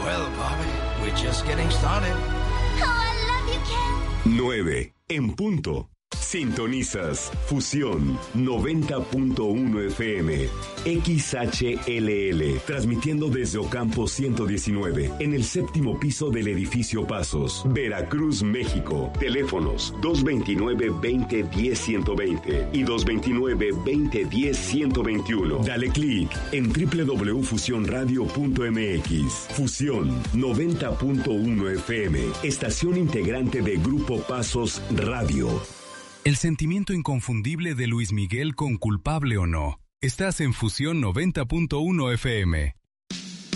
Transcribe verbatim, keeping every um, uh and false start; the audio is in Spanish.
Well, Bobby, we're just getting started. Oh, I love you, Ken. nueve en punto. Sintonizas Fusión noventa punto uno F M, X H L L, transmitiendo desde Ocampo ciento diecinueve, en el séptimo piso del edificio Pasos, Veracruz, México. Teléfonos dos dos nueve, veinte, diez, ciento veinte y dos dos nueve, veinte, diez, ciento veintiuno. Dale clic en doble u doble u doble u punto fusión radio punto m x. Fusión noventa punto uno F M, estación integrante de Grupo Pasos Radio. El sentimiento inconfundible de Luis Miguel con Culpable o No. Estás en Fusión noventa punto uno F M.